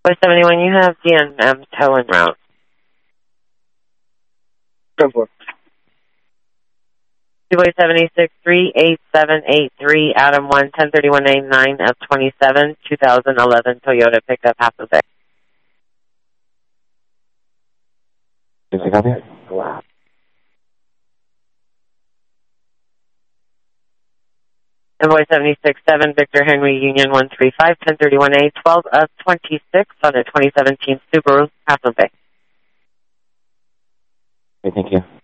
Invoice 71, you have DNM towing route. Go for it. Invoice 76, 38783, Adam 1, 103189 F27, 2011 Toyota pickup, half a day. Is it copy? Wow. Invoice 76, 7, Victor Henry Union 135, 1031A, 12 of 26 on a 2017 Subaru, half a day. Okay, thank you.